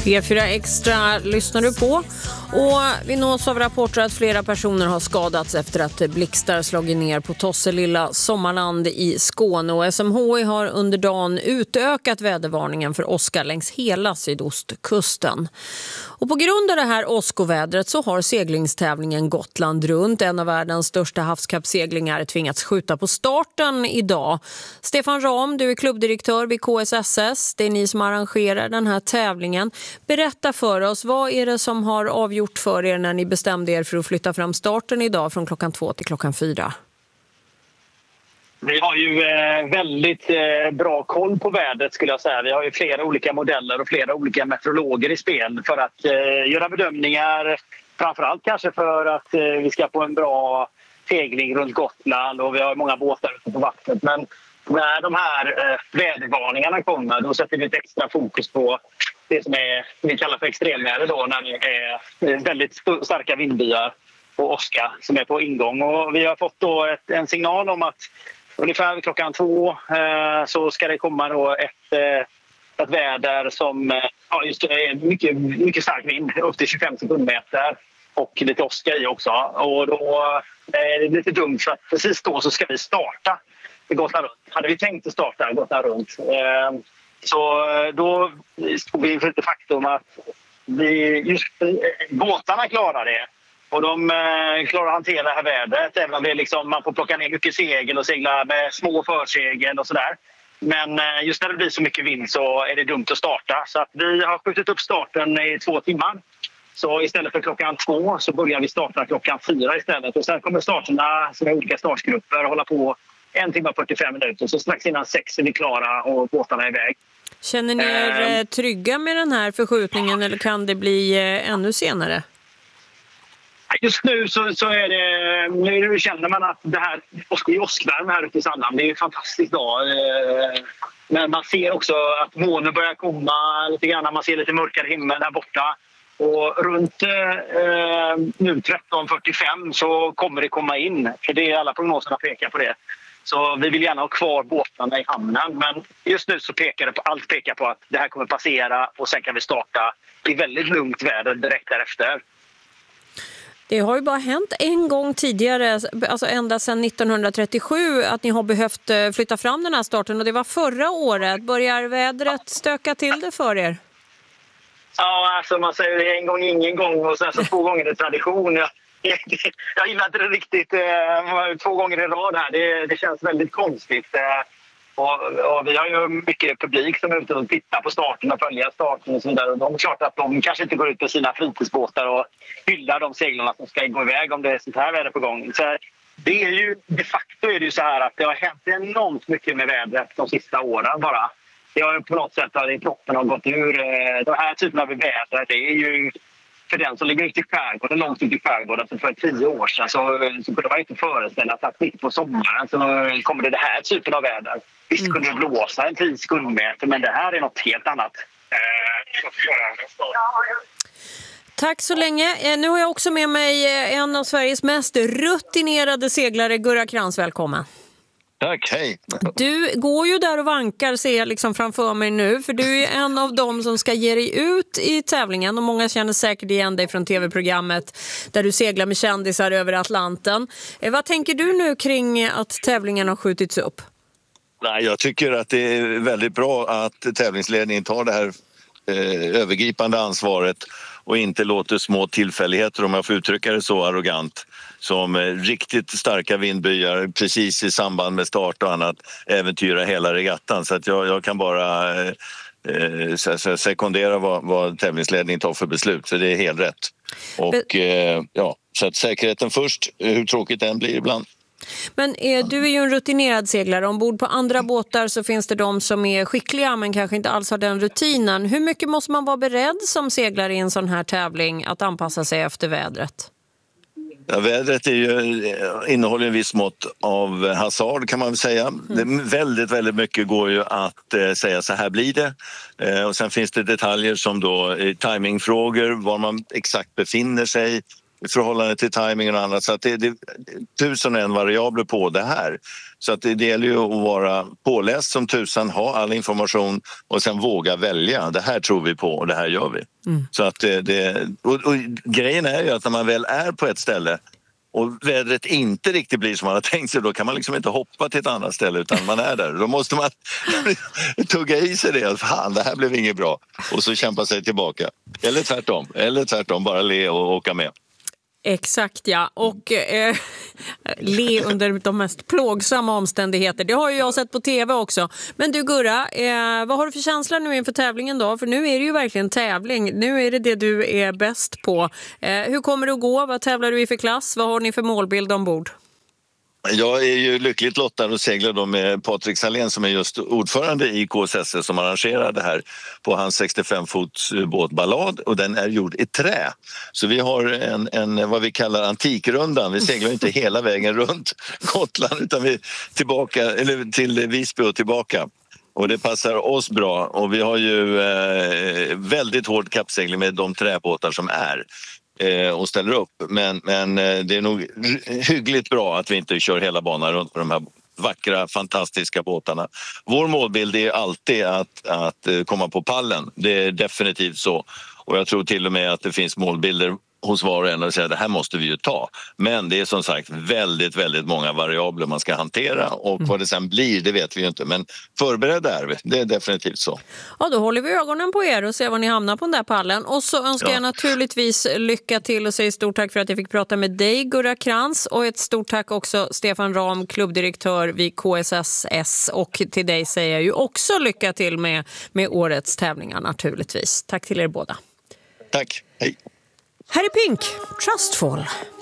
P4 Extra lyssnar du på, och vi nås av rapporter att flera personer har skadats efter att blixtar slagit ner på Tosselilla sommarland i Skåne, och SMHI har under dagen utökat vädervarningen för åska längs hela sydostkusten. Och på grund av det här åskovädret så har seglingstävlingen Gotland runt, en av världens största havskappseglingar, tvingats skjuta på starten idag. Stefan Ram, du är klubbdirektör vid KSSS. Det är ni som arrangerar den här tävlingen. Berätta för oss, vad är det som har avgjort för er när ni bestämde er för att flytta fram starten idag från klockan 2 till klockan 4? Vi har ju väldigt bra koll på vädret, skulle jag säga. Vi har ju flera olika modeller och flera olika meteorologer i spel för att göra bedömningar. Framförallt kanske för att vi ska få en bra segling runt Gotland, och vi har många båtar ute på vattnet. Men när de här vädervarningarna kommer, då sätter vi ett extra fokus på det som vi kallar för extremväder då, när det är väldigt starka vindbyar och åska som är på ingång. Och vi har fått då en signal om att ungefär klockan 2 så ska det komma då ett väder som just är mycket stark vind, upp till 25 sekundmeter, och lite åska i också. Och då är det lite dumt, för att precis då så ska vi starta Gotland runt. Hade vi tänkt att starta Gotland runt, så då stod vi inför ett faktum att båtarna klarar det. Och de klarar att hantera det här vädret, även om det är liksom, man får plocka ner mycket segel och segla med små försegel och sådär. Men just när det blir så mycket vind så är det dumt att starta. Så att vi har skjutit upp starten i 2 timmar. Så istället för klockan 2 så börjar vi starta klockan 4 istället. Och sen kommer starterna, som är olika startgrupper, hålla på 1 timme och 45 minuter. Så strax innan 6 är vi klara och båtarna är iväg. Känner ni er trygga med den här förskjutningen, eller kan det bli ännu senare? Just nu så är det, nu känner man att det här åskvärme här ute i Sandhamn, det är ju fantastiskt dag. Men man ser också att månen börjar komma lite grann, man ser lite mörkare himmel där borta. Och runt nu 13.45 så kommer det komma in, för det är alla prognoserna pekar på det. Så vi vill gärna ha kvar båtarna i hamnen, men just nu så allt pekar på att det här kommer passera, och sen kan vi starta i väldigt lugnt väder direkt därefter. Det har ju bara hänt en gång tidigare, alltså ända sedan 1937, att ni har behövt flytta fram den här starten, och det var förra året. Börjar vädret stöka till det för er? Ja, alltså man säger en gång ingen gång, och sen så 2 gånger är tradition. Jag gillar inte det riktigt 2 gånger i rad här. Det känns väldigt konstigt. Och vi har ju mycket publik som är ute och tittar på starten och följer starten och så vidare. Och de är klart att de kanske inte går ut på sina fritidsbåtar och hyllar de seglarna som ska gå iväg om det är sånt här väder på gång. Så det är ju, de facto är det ju så här att det har hänt enormt mycket med vädret de sista åren bara. Det har ju på något sätt att proppen har gått ur. De här typen av väder, det är ju för den som ligger ute i skärgården, långt ute i skärgården för 10 år sedan, så kunde man inte föreställa sig att mitt på sommaren så kommer det här typen av väder. Visst kunde det blåsa en 10 sekundmeter, men det här är något helt annat. Tack så länge. Nu har jag också med mig en av Sveriges mest rutinerade seglare, Gurra Krantz. Välkommen. Tack, hej. Du går ju där och vankar, ser jag liksom framför mig nu, för du är en av dem som ska ge dig ut i tävlingen, och många känner säkert igen dig från tv-programmet där du seglar med kändisar över Atlanten. Vad tänker du nu kring att tävlingen har skjutits upp? Nej, jag tycker att det är väldigt bra att tävlingsledningen tar det här övergripande ansvaret och inte låter små tillfälligheter, om jag får uttrycka det så arrogant, som riktigt starka vindbyar precis i samband med start och annat äventyra hela regattan. Så att jag kan bara sekundera vad tävlingsledningen tar för beslut, så det är helt rätt. Och så att säkerheten först, hur tråkigt den blir ibland. Men du är ju en rutinerad seglare. Ombord på andra båtar så finns det de som är skickliga men kanske inte alls har den rutinen. Hur mycket måste man vara beredd som seglare i en sån här tävling att anpassa sig efter vädret? Ja, vädret är innehåller en viss mått av hasard, kan man väl säga. Väldigt, väldigt mycket går ju att säga så här blir det. Och sen finns det detaljer som då timingfrågor, var man exakt befinner sig. i förhållande till timingen och annat. Så att det är 1001 variabler på det här. Så att det gäller ju att vara påläst som tusan, ha all information och sen våga välja. Det här tror vi på och det här gör vi. Så att och grejen är ju att när man väl är på ett ställe och vädret inte riktigt blir som man har tänkt sig, då kan man liksom inte hoppa till ett annat ställe utan man är där. Då måste man tugga i sig det. Fan, det här blev inget bra. Och så kämpa sig tillbaka. Eller tvärtom, bara le och åka med. Exakt, ja. Och le under de mest plågsamma omständigheter. Det har ju jag sett på tv också. Men du Gurra, vad har du för känsla nu inför tävlingen då? För nu är det ju verkligen tävling. Nu är det du är bäst på. Hur kommer det att gå? Vad tävlar du i för klass? Vad har ni för målbild ombord? Jag är ju lyckligt lottad och seglar då med Patrik Salén som är just ordförande i KSS som arrangerar det här på hans 65-fots båtballad, och den är gjord i trä. Så vi har en vad vi kallar antikrundan. Vi seglar inte hela vägen runt Gotland utan vi tillbaka eller till Visby och tillbaka. Och det passar oss bra, och vi har ju väldigt hård kappsegling med de träbåtar som är och ställer upp. Men det är nog hyggligt bra att vi inte kör hela banan runt med de här vackra, fantastiska båtarna. Vår målbild är alltid att komma på pallen. Det är definitivt så. Och jag tror till och med att det finns målbilder hos var och en och säga att det här måste vi ju ta. Men det är som sagt väldigt, väldigt många variabler man ska hantera, och vad det sen blir, det vet vi ju inte. Men förberedda är vi, det är definitivt så. Ja, då håller vi ögonen på er och ser var ni hamnar på den där pallen. Och så önskar jag naturligtvis lycka till och säger stort tack för att jag fick prata med dig, Gurra Krantz. Och ett stort tack också Stefan Ram, klubbdirektör vid KSS. Och till dig säger jag ju också lycka till med årets tävlingar naturligtvis. Tack till er båda. Tack, hej. Här är Pink, Trustful.